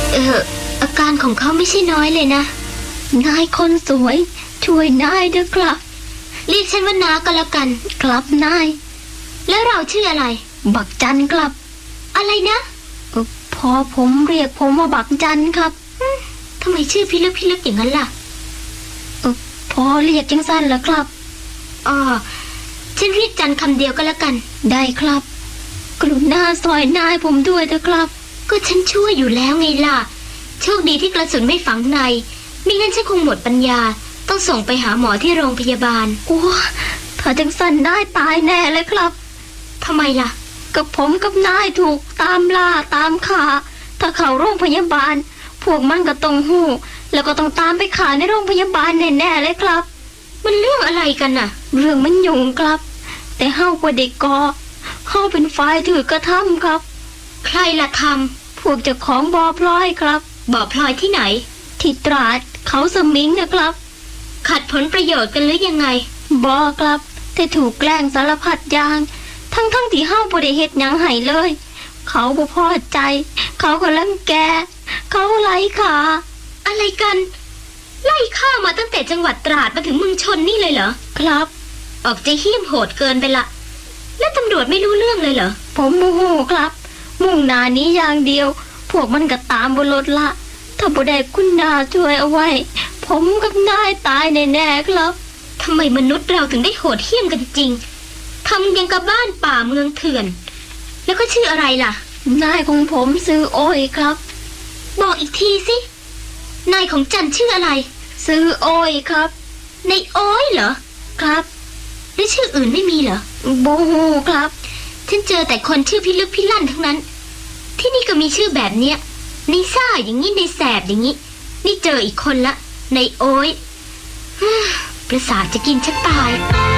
อาการของเขาไม่ใช่น้อยเลยนะนายคนสวยช่วยนายด้วยครับเรียกฉันว่านาก็แล้วกันครับนายแล้วเราชื่ออะไรบักจันครับอะไรนะพอผมเรียกผมว่าบักจันครับทำไมชื่อพิลึกอย่างนั้นล่ะพอเรียกจังสั้นแล้วครับฉันเรียกจันคำเดียวก็แล้วกันได้ครับกรุณาซอยนายผมด้วยเถอะครับก็ฉันช่วยอยู่แล้วไงล่ะโชคดีที่กระสุนไม่ฝังในไม่งั้นฉันคงหมดปัญญาต้องส่งไปหาหมอที่โรงพยาบาลโอ้ถ้าจังสั้นนายตายแน่เลยครับทำไมล่ะกับผมกับนายถูกตามล่าตามฆ่าถ้าเข้าโรงพยาบาลพวกมันก็ต้องหู้แล้วก็ต้องตามไปฆ่าในโรงพยาบาลแน่ๆเลยครับมันเรื่องอะไรกันน่ะเรื่องมันยุ่งครับแต่เฮาก็เด็กกอเฮาเป็นฝ่ายถือกระทำครับใครล่ะทำพวกเจ้าของบ่อพลอยครับบ่อพลอยที่ไหนที่ตราดเขาสมิงนะครับขัดผลประโยชน์กันหรือยังไงบ่ครับแต่ถูกแกล้งสารพัดอย่างทั้งที่เฮาบ่ได้เฮ็ดหยังให้เลยเขาบ่พอใจเขาก็รังแกเขาไล่ฆ่าอะไรกันไล่ฆ่ามาตั้งแต่จังหวัดตราดมาถึงเมืองชนนี่เลยเหรอครับออกจะเหี้ยมโหดเกินไปละแล้วตำรวจไม่รู้เรื่องเลยเหรอผมโมโหครับมุ่งหน้านี้อย่างเดียวพวกมันก็ตามบนรถละถ้าบ่ได้คุณนาช่วยเอาไว้ผมกับนายตายแน่ๆครับทำไมมนุษย์เราถึงได้โหดเหี้ยมกันจริงทำยังกับบ้านป่าเมืองเถื่อนแล้วก็ชื่ออะไรล่ะนายของผมซื้อโอ้ยครับบอกอีกทีสินายของจันชื่ออะไรซื้อโอ้ยครับในโอ้ยเหรอครับแล้วชื่ออื่นไม่มีเหรอโบโฮครับฉันเจอแต่คนชื่อพิลึกพิลั่นทั้งนั้นที่นี่ก็มีชื่อแบบเนี้ยในซ่าอย่างนี้ในแสบอย่างนี้นี่เจออีกคนละในโอ้ยประสาทจะกินฉันตาย